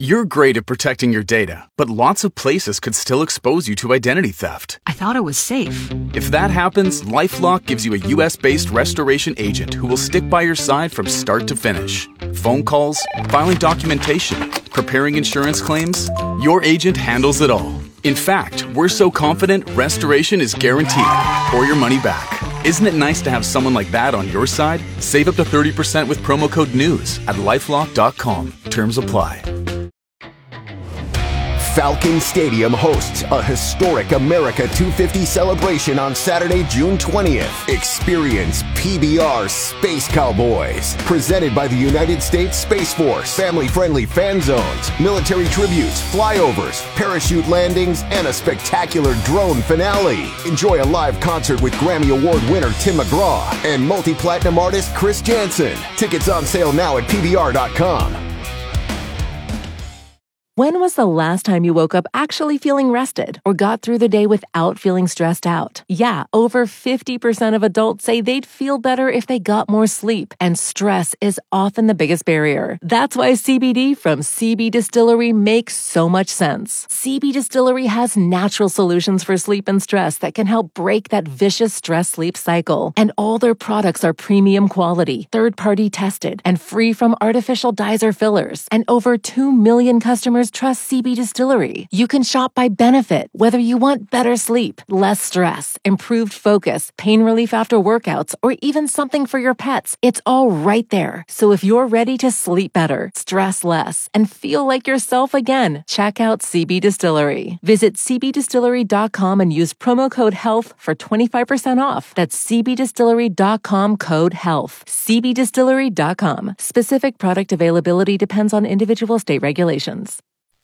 You're great at protecting your data, but lots of places could still expose you to identity theft. I thought it was safe. If that happens, LifeLock gives you a US-based restoration agent who will stick by your side from start to finish. Phone calls, filing documentation, preparing insurance claims, your agent handles it all. In fact, we're so confident restoration is guaranteed or your money back. Isn't it nice to have someone like that on your side? Save up to 30% with promo code NEWS at lifelock.com. Terms apply. Falcon Stadium hosts a historic America 250 celebration on Saturday, June 20th. Experience PBR Space Cowboys, presented by the United States Space Force. Family-friendly fan zones, military tributes, flyovers, parachute landings, and a spectacular drone finale. Enjoy a live concert with Grammy Award winner Tim McGraw and multi-platinum artist Chris Jansen. Tickets on sale now at PBR.com. When was the last time you woke up actually feeling rested or got through the day without feeling stressed out? Yeah, over 50% of adults say they'd feel better if they got more sleep, and stress is often the biggest barrier. That's why CBD from CB Distillery makes so much sense. CB Distillery has natural solutions for sleep and stress that can help break that vicious stress-sleep cycle. And all their products are premium quality, third-party tested, and free from artificial dyes or fillers. And over 2 million customers trust CB Distillery. You can shop by benefit, whether you want better sleep, less stress, improved focus, pain relief after workouts, or even something for your pets. It's all right there. So if you're ready to sleep better, stress less, and feel like yourself again, check out CB Distillery. Visit cbdistillery.com and use promo code HEALTH for 25% off. That's cbdistillery.com code HEALTH. cbdistillery.com. Specific product availability depends on individual state regulations.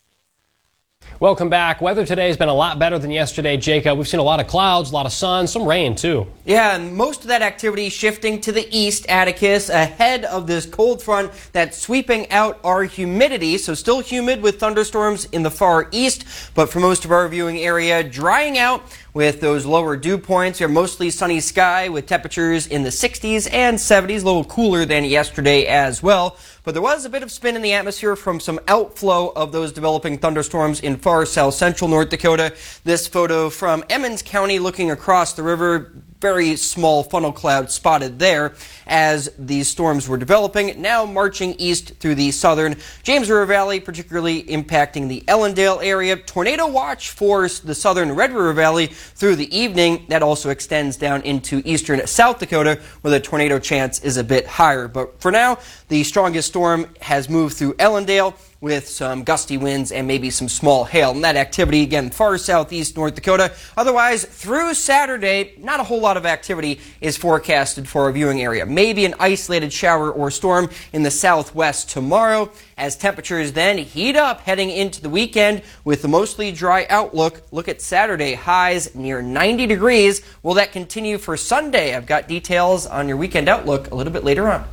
Welcome back. Weather today has been a lot better than yesterday, Jacob. We've seen a lot of clouds, a lot of sun, some rain, too. Yeah, and most of that activity shifting to the east, Atticus, ahead of this cold front that's sweeping out our humidity. So still humid with thunderstorms in the far east, but for most of our viewing area, drying out with those lower dew points. We have mostly sunny sky with temperatures in the 60s and 70s, a little cooler than yesterday as well. But there was a bit of spin in the atmosphere from some outflow of those developing thunderstorms in far south central North Dakota. This photo from Emmons County looking across the river. Very small funnel cloud spotted there as these storms were developing, now marching east through the southern James River Valley, particularly impacting the Ellendale area. Tornado watch for the southern Red River Valley through the evening. That also extends down into eastern South Dakota, where the tornado chance is a bit higher. But for now, the strongest storm has moved through Ellendale, with some gusty winds and maybe some small hail. And that activity, again, far southeast North Dakota. Otherwise, through Saturday, not a whole lot of activity is forecasted for our viewing area. Maybe an isolated shower or storm in the southwest tomorrow, as temperatures then heat up heading into the weekend with a mostly dry outlook. Look at Saturday, highs near 90 degrees. Will that continue for Sunday? I've got details on your weekend outlook a little bit later on.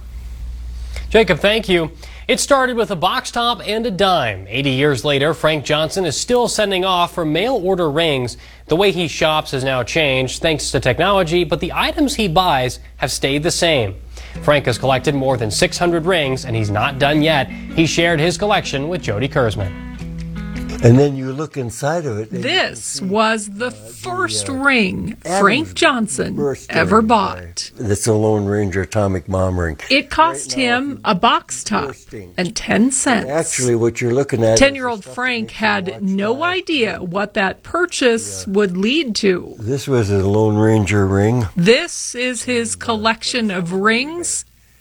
Jacob, thank you. It started with a box top and a dime. 80 years later, Frank Johnson is still sending off for mail-order rings. The way he shops has now changed thanks to technology, but the items he buys have stayed the same. Frank has collected more than 600 rings, and he's not done yet. He shared his collection with Jody Kurzman. And then you look inside of it. This was the first ring Frank Johnson ever bought. It's a Lone Ranger atomic bomb ring. It cost him a box top and 10 cents. Actually, what you're looking at... 10-year-old Frank had no idea what that purchase would lead to. This was a Lone Ranger ring. This is his collection of rings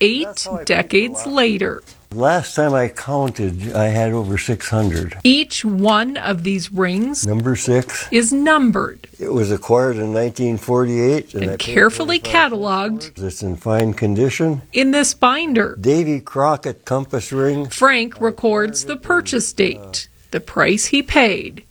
8 decades later. Last time I counted, I had over 600. Each one of these rings, number 6, is numbered. It was acquired in 1948 and carefully cataloged. It's in fine condition. In this binder, Davy Crockett compass ring. Frank records the purchase date, the price he paid,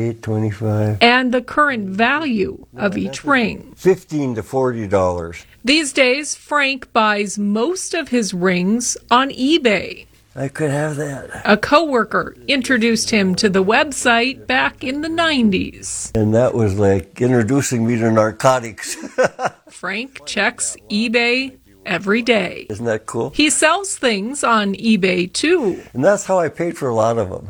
$48.25, and the current value of each ring, $15 to $40. These days, Frank buys most of his rings on eBay. I could have that. A coworker introduced him to the website back in the 90s. And that was like introducing me to narcotics. Frank checks eBay every day. Isn't that cool? He sells things on eBay, too. And that's how I paid for a lot of them.